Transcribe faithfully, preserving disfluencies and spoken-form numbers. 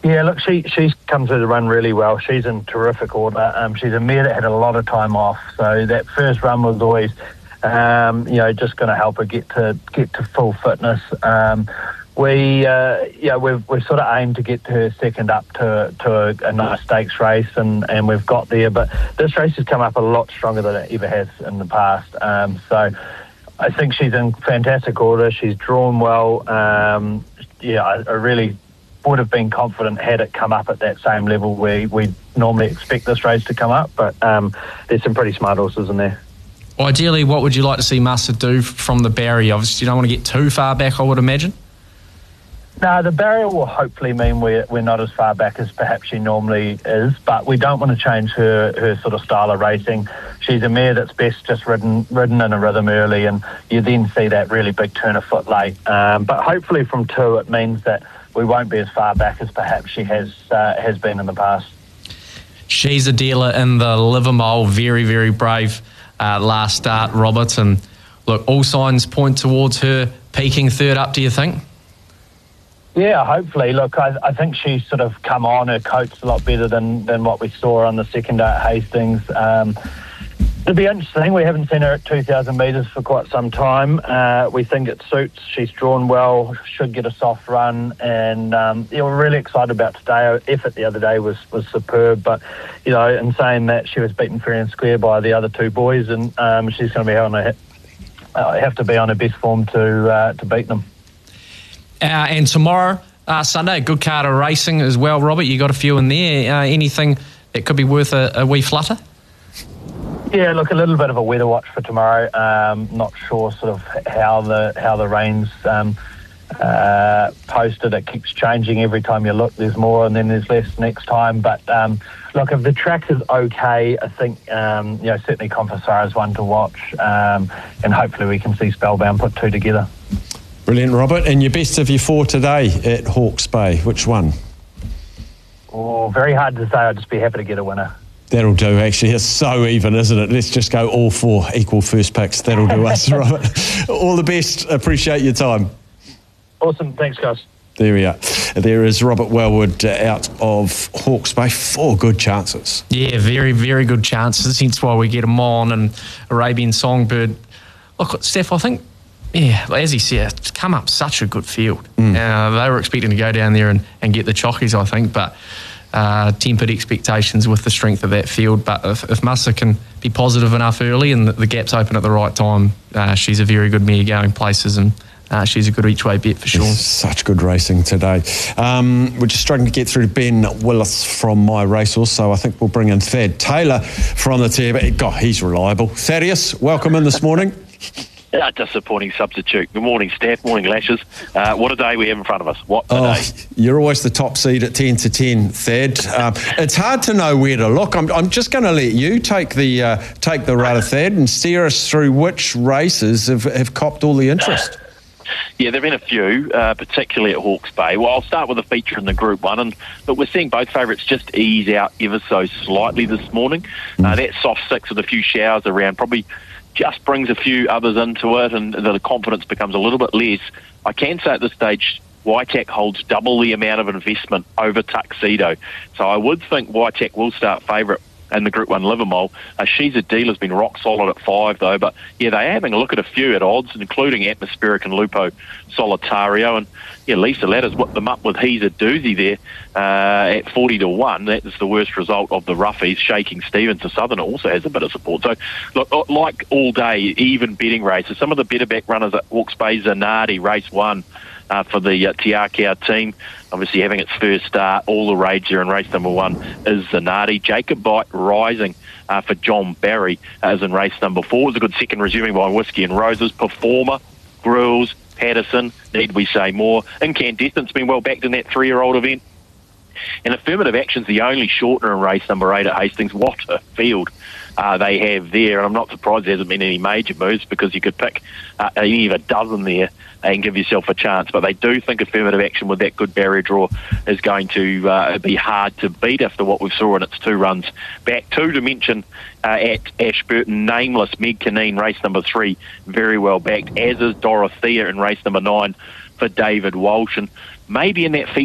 Yeah, look, she she's come through the run really well. She's in terrific order. Um, she's a mare that had a lot of time off, so that first run was always, um, you know, just going to help her get to get to full fitness. Um, we, uh, yeah, we've we've sort of aimed to get her second up to to a, a nice stakes race, and, and we've got there. But this race has come up a lot stronger than it ever has in the past. Um, so I think she's in fantastic order. She's drawn well. Um, yeah, I, I really would have been confident had it come up at that same level where we normally expect this race to come up, but um, there's some pretty smart horses in there. Ideally, what would you like to see Massa do from the barrier? Obviously, you don't want to get too far back, I would imagine. No, the barrier will hopefully mean we're, we're not as far back as perhaps she normally is, but we don't want to change her, her sort of style of racing. She's a mare that's best just ridden ridden in a rhythm early, and you then see that really big turn of foot late. Um, but hopefully from two, it means that we won't be as far back as perhaps she has uh, has been in the past. She's a dealer in the Livermore, very, very brave uh, last start, Robert. And look, all signs point towards her peaking third up, do you think? Yeah, hopefully. Look, I, I think she's sort of come on. Her coat's a lot better than, than what we saw on the second day at Hastings. Um, It'll be interesting. We haven't seen her at two thousand metres for quite some time. Uh, we think it suits. She's drawn well, should get a soft run, and um, yeah, we're really excited about today. Her effort the other day was, was superb, but you know, in saying that, she was beaten fair and square by the other two boys, and um, she's going to be on her, uh, have to be on her best form to uh, to beat them. Uh, and tomorrow, uh, Sunday, a good card of racing as well, Robert. You got a few in there. Uh, anything that could be worth a, a wee flutter? Yeah, look, a little bit of a weather watch for tomorrow. Um, not sure sort of how the how the rain's um, uh, posted. It keeps changing every time you look. There's more and then there's less next time. But um, look, if the track is okay, I think um, you know certainly Confessar is one to watch, um, and hopefully we can see Spellbound put two together. Brilliant, Robert. And your best of your four today at Hawke's Bay, which one? Oh, very hard to say. I'd just be happy to get a winner. That'll do, actually. It's so even, isn't it? Let's just go all four equal first picks. That'll do us, Robert. All the best. Appreciate your time. Awesome. Thanks, guys. There we are. There is Robert Wellwood uh, out of Hawke's Bay. Four good chances. Yeah, very, very good chances. Hence why we get them on. And Arabian Songbird. Look, Steph, I think, yeah, as he said, it's come up such a good field. Mm. Uh, they were expecting to go down there and, and get the chockies, I think, but Uh, tempered expectations with the strength of that field. But if, if Massa can be positive enough early and the, the gaps open at the right time, uh, she's a very good mare going places, and uh, she's a good each way bet for sure. It's such good racing today. Um, we're just struggling to get through to Ben Willis from My Racehorse, so I think we'll bring in Thad Taylor from the T V. God, he's reliable. Thaddeus, welcome in this morning. Uh, disappointing substitute. Good morning, Steph. Morning, Lashes. Uh, what a day we have in front of us. What a oh, day. You're always the top seed at ten to ten, Thad. Um, it's hard to know where to look. I'm, I'm just going to let you take the uh, take the rudder, Thad, and steer us through which races have, have copped all the interest. Yeah, there have been a few, uh, particularly at Hawke's Bay. Well, I'll start with a feature in the Group one, and but we're seeing both favourites just ease out ever so slightly this morning. Mm. Uh, that soft six with a few showers around probably just brings a few others into it, and the confidence becomes a little bit less. I can say at this stage, Waitac holds double the amount of investment over Tuxedo. So I would think Waitac will start favourite in the Group one Livermore. Uh, She's a Dealer's been rock solid at five, though. But, yeah, they're having a look at a few at odds, including Atmospheric and Lupo Solitario. And, yeah, Lisa Ladders whipped them up with He's a Doozy there uh, at forty to one. That is the worst result of the roughies. Shaking Stevens to Southern also has a bit of support. So, look, like all day, even betting races, some of the better back runners at Hawke's Bay, Zanardi, race one. Uh, for the uh, Te Akau team, obviously having its first start, all the rage there in race number one is Zanardi. Jacob Bite rising uh, for John Barry as in race number four. It was a good second, resuming by Whiskey and Roses. Performer, Grills, Patterson, need we say more. Incandescent's been well backed in that three-year-old event. And Affirmative Action's the only shortener in race number eight at Hastings. What a field uh, they have there. And I'm not surprised there hasn't been any major moves, because you could pick uh, any of a dozen there and give yourself a chance. But they do think Affirmative Action with that good barrier draw is going to uh, be hard to beat after what we saw in its two runs back. Two to mention uh, at Ashburton, Nameless, Meg Canine, race number three, very well backed, as is Dorothea in race number nine for David Walsh. And maybe in that feature